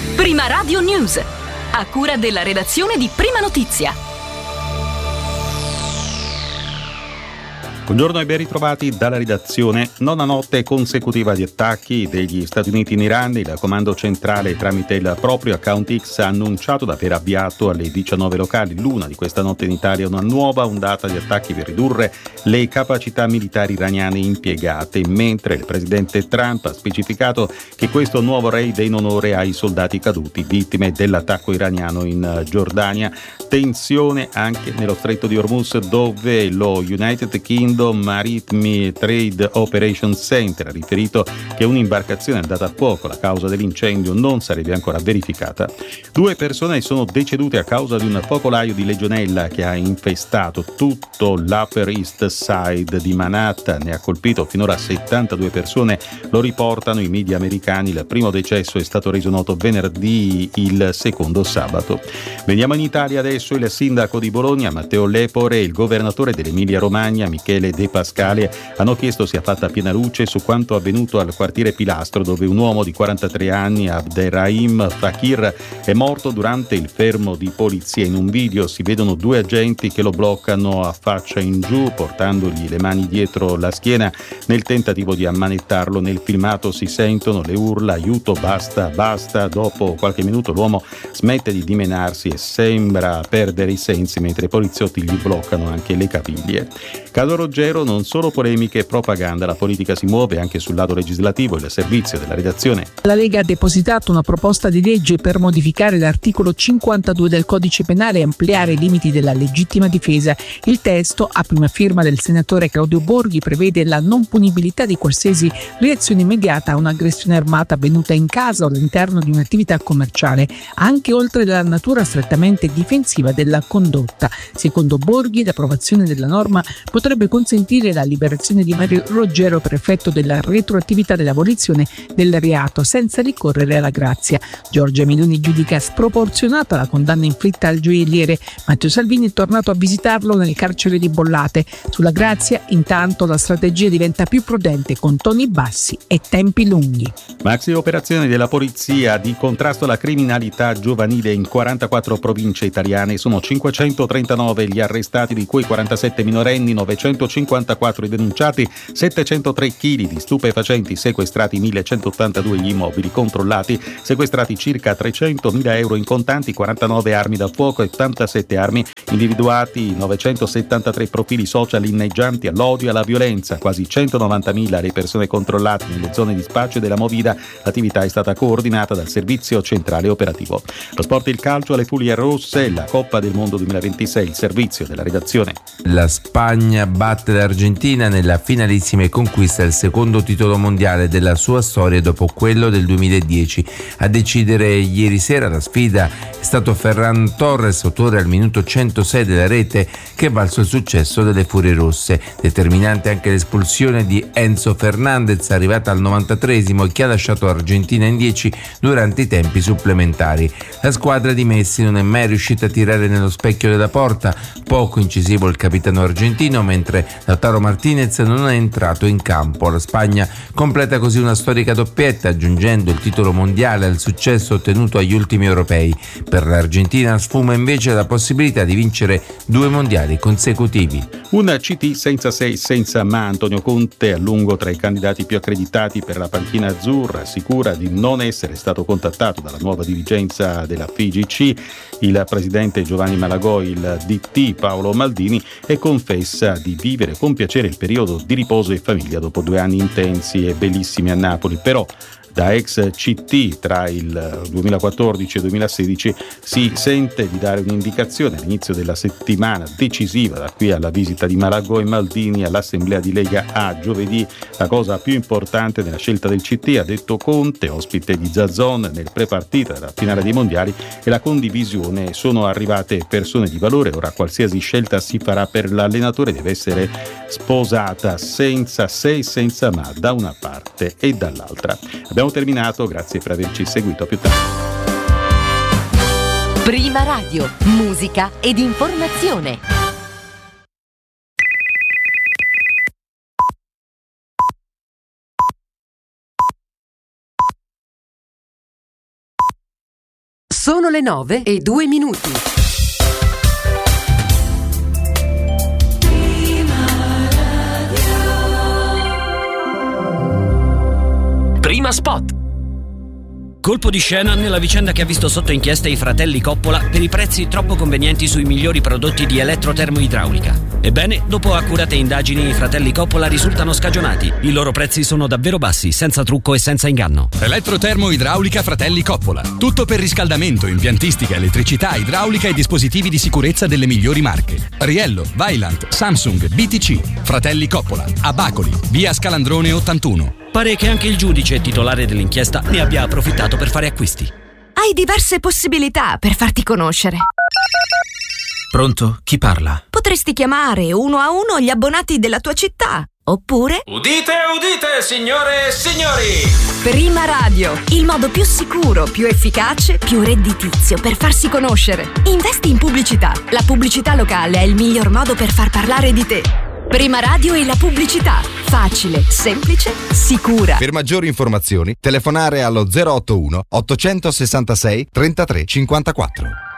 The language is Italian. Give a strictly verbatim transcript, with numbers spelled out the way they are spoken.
Prima Radio News, a cura della redazione di Prima Notizia. Buongiorno e ben ritrovati dalla redazione. Nona notte consecutiva di attacchi degli Stati Uniti in Iran. Il comando centrale tramite il proprio account X ha annunciato di aver avviato alle diciannove locali l'una di questa notte in Italia una nuova ondata di attacchi per ridurre le capacità militari iraniane impiegate, mentre il presidente Trump ha specificato che questo nuovo raid è in onore ai soldati caduti, vittime dell'attacco iraniano in Giordania. Tensione anche nello stretto di Hormuz, dove lo United Kingdom Maritime Trade Operation Center ha riferito che un'imbarcazione andata a fuoco. La causa dell'incendio non sarebbe ancora verificata. Due persone sono decedute a causa di un focolaio di legionella che ha infestato tutto l'Upper East Side di Manhattan. Ne ha colpito finora settantadue persone, lo riportano i media americani. Il primo decesso è stato reso noto venerdì, il secondo sabato. Veniamo in Italia adesso. Il sindaco di Bologna Matteo Lepore e il governatore dell'Emilia Romagna Michele De Pascale hanno chiesto sia fatta piena luce su quanto avvenuto al quartiere Pilastro, dove un uomo di quarantatré anni, Abderrahim Fakir, è morto durante il fermo di polizia. In un video si vedono due agenti che lo bloccano a faccia in giù, portandogli le mani dietro la schiena nel tentativo di ammanettarlo. Nel filmato si sentono le urla aiuto, basta, basta. Dopo qualche minuto l'uomo smette di dimenarsi e sembra perdere i sensi, mentre i poliziotti gli bloccano anche le caviglie. Caso Roggero, non solo polemiche e propaganda, la politica si muove anche sul lato legislativo. Il servizio della redazione. La Lega ha depositato una proposta di legge per modificare l'articolo cinquantadue del Codice Penale e ampliare i limiti della legittima difesa. Il testo, a prima firma del senatore Claudio Borghi, prevede la non punibilità di qualsiasi reazione immediata a un'aggressione armata avvenuta in casa o all'interno di un'attività commerciale, anche oltre la natura strettamente difensiva della condotta. Secondo Borghi, l'approvazione della norma potrebbe consentire la liberazione di Mario Roggero per effetto della retroattività dell'abolizione del reato senza ricorrere alla grazia. Giorgia Meloni giudica sproporzionata la condanna inflitta al gioielliere. Matteo Salvini è tornato a visitarlo nel carcere di Bollate. Sulla grazia, intanto, la strategia diventa più prudente, con toni bassi e tempi lunghi. Maxi operazioni della polizia di contrasto alla criminalità giovanile in quarantaquattro province italiane. Sono cinquecentotrentanove gli arrestati, di cui quarantasette minorenni, novecentocinquantaquattro i denunciati, settecentotré chili di stupefacenti sequestrati, millecentottantadue gli immobili controllati, sequestrati circa trecentomila euro in contanti, quarantanove armi da fuoco e ottantasette armi, individuati novecentosettantatré profili social inneggianti all'odio e alla violenza, quasi centonovantamila le persone controllate nelle zone di spaccio della Movida. L'attività è stata coordinata dal servizio centrale operativo. Lo sport e il calcio, alle Fulie Rosse, la Coppa del Mondo duemilaventisei, il servizio della redazione. La Spagna batte l'Argentina nella finalissima e conquista il secondo titolo mondiale della sua storia dopo quello del duemiladieci. A decidere ieri sera la sfida è stato Ferran Torres, autore al minuto centosei della rete che ha valso il successo delle Furie Rosse. Determinante anche l'espulsione di Enzo Fernandez, arrivata al novantatreesimo e che ha lasciato l'Argentina in dieci durante i tempi supplementari. La squadra di Messi non è mai riuscita a tirare nello specchio della porta, poco incisivo il capitano argentino, mentre Lautaro Martinez non è entrato in campo. La Spagna completa così una storica doppietta, aggiungendo il titolo mondiale al successo ottenuto agli ultimi europei. Per l'Argentina sfuma invece la possibilità di vincere due mondiali consecutivi. Un C T senza se e senza ma. Antonio Conte, a lungo tra i candidati più accreditati per la panchina azzurra, assicura di non essere stato contattato dalla nuova dirigenza della F I G C, il presidente Giovanni Malagoi, il D T Paolo Maldini, e confessa di vivere con piacere il periodo di riposo e famiglia dopo due anni intensi e bellissimi a Napoli. Però da ex C T tra il duemilaquattordici e duemilasedici si sente di dare un'indicazione all'inizio della settimana decisiva, da qui alla visita di Malagoi e Maldini all'assemblea di Lega A giovedì. La cosa più importante nella scelta del C T, ha detto Conte, ospite di Zazon nel pre-partita della finale dei mondiali, e la condivisione. Sono arrivate persone di valore. Ora qualsiasi scelta si farà per l'allenatore deve essere sposata senza se e senza ma, da una parte e dall'altra. Abbiamo terminato, grazie per averci seguito. A più tardi. Prima Radio, musica ed informazione. Sono le nove e due minuti. Prima Spot. Colpo di scena nella vicenda che ha visto sotto inchiesta i fratelli Coppola per i prezzi troppo convenienti sui migliori prodotti di elettrotermoidraulica. Ebbene, dopo accurate indagini, i fratelli Coppola risultano scagionati. I loro prezzi sono davvero bassi, senza trucco e senza inganno. Elettrotermoidraulica Fratelli Coppola. Tutto per riscaldamento, impiantistica, elettricità, idraulica e dispositivi di sicurezza delle migliori marche. Riello, Vaillant, Samsung, B T C. Fratelli Coppola. A Bacoli, via Scalandrone ottantuno. Pare che anche il giudice titolare dell'inchiesta ne abbia approfittato per fare acquisti. Hai diverse possibilità per farti conoscere. Pronto? Chi parla? Potresti chiamare uno a uno gli abbonati della tua città. Oppure... Udite, udite, signore e signori! Prima Radio, il modo più sicuro, più efficace, più redditizio per farsi conoscere. Investi in pubblicità. La pubblicità locale è il miglior modo per far parlare di te. Prima Radio e la pubblicità. Facile, semplice, sicura. Per maggiori informazioni, telefonare allo zero otto uno ottocentosessantasei trentatré cinquantaquattro.